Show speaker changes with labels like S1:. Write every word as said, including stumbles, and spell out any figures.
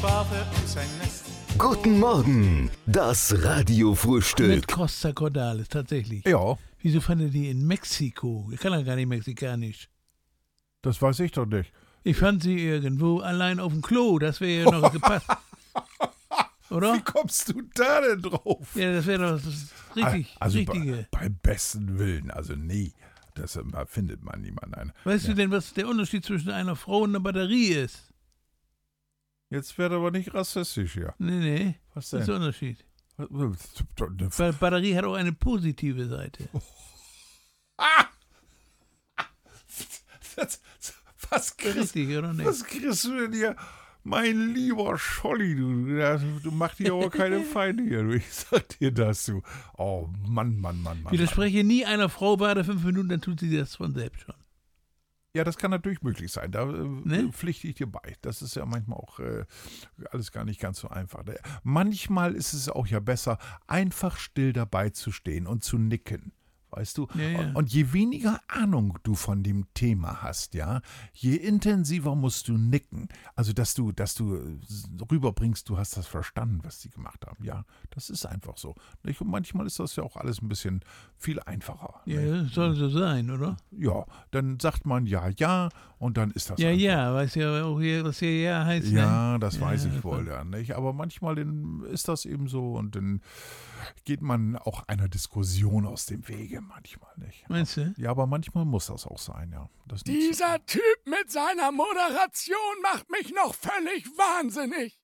S1: war für uns ein Nest.
S2: Guten Morgen, das Radiofrühstück.
S3: Mit Costa Cordalis, tatsächlich.
S4: Ja,
S3: Wieso fand er die in Mexiko? Ich kann ja gar nicht mexikanisch.
S4: das weiß ich doch nicht.
S3: Ich fand sie irgendwo allein auf dem Klo, das wäre ja noch gepasst. Oder?
S4: Wie kommst du da denn drauf?
S3: Ja, das wäre doch das richtig,
S4: also
S3: richtige.
S4: Bei, beim besten Willen, also nee, das äh, findet man niemanden ein.
S3: Weißt du denn, was der Unterschied zwischen einer Frau und einer Batterie ist?
S4: Jetzt wird aber nicht rassistisch hier.
S3: Nee, nee.
S4: Was
S3: Das ist der
S4: denn?
S3: Unterschied. Weil Batterie hat auch eine positive Seite.
S4: Das, was, kriegst,
S3: Richtig, oder nicht?
S4: was kriegst du denn hier? Mein lieber Scholli, du, du machst dir aber keine Feinde hier. Du. Ich sag dir das, du. Oh Mann, Mann, Mann, Mann.
S3: Widerspreche nie einer Frau, warte fünf Minuten, dann tut sie das von selbst schon.
S4: Ja, das kann natürlich möglich sein. Da äh,
S3: Ne?
S4: pflichte ich dir bei. Das ist ja manchmal auch äh, alles gar nicht ganz so einfach. Manchmal ist es auch ja besser, einfach still dabei zu stehen und zu nicken. Weißt du?
S3: Ja, ja.
S4: Und je weniger Ahnung du von dem Thema hast, ja, je intensiver musst du nicken. Also, dass du, dass du rüberbringst, du hast das verstanden, was die gemacht haben. Ja, das ist einfach so. Nicht? Und manchmal ist das ja auch alles ein bisschen viel einfacher.
S3: Ja,
S4: Nicht?
S3: das soll so sein, oder?
S4: Ja, dann sagt man ja, ja und dann ist das
S3: Ja,
S4: einfach.
S3: ja, weißt ja auch hier, was hier ja heißt.
S4: Ja,
S3: ne?
S4: das
S3: Ja,
S4: weiß ich
S3: das
S4: wohl, ja, nicht? Aber manchmal dann ist das eben so und dann geht man auch einer Diskussion aus dem Wege, manchmal nicht.
S3: Meinst du?
S4: Ja, aber manchmal muss das auch sein, ja. Das
S5: Dieser Typ mit seiner Moderation macht mich noch völlig wahnsinnig.